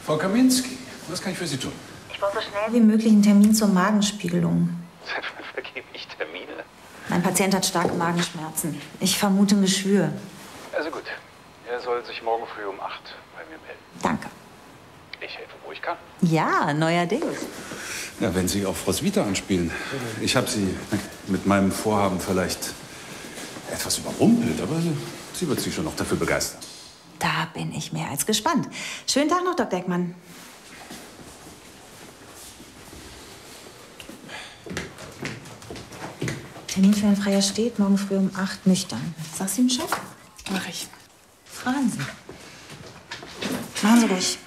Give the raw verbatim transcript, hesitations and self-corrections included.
Frau Kaminski, was kann ich für Sie tun? Ich brauche so schnell wie möglich einen Termin zur Magenspiegelung. Seit wann vergebe ich Termine? Mein Patient hat starke Magenschmerzen. Ich vermute ein Geschwür. Also gut. Er soll sich morgen früh um acht bei mir melden. Danke. Ich helfe, wo ich kann. Ja, neuerdings. Ja, wenn Sie auf Roswitha anspielen. Ich habe Sie mit meinem Vorhaben vielleicht etwas überrumpelt, aber sie wird sich schon noch dafür begeistern. Da bin ich mehr als gespannt. Schönen Tag noch, Doktor Eckmann. Termin für ein Freier steht, morgen früh um acht, nüchtern. Sagst du ihm schon? Mach ich. Fragen Sie. Machen Sie ruhig.